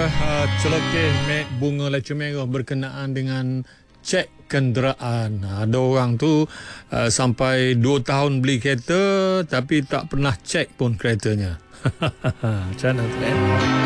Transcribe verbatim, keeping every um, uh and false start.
uh, celokeh Mek Bunga Leceh Merah berkenaan dengan cek kenderaan. Ada orang tu uh, sampai dua tahun beli kereta tapi tak pernah cek pun keretanya. Macam mana tu eh?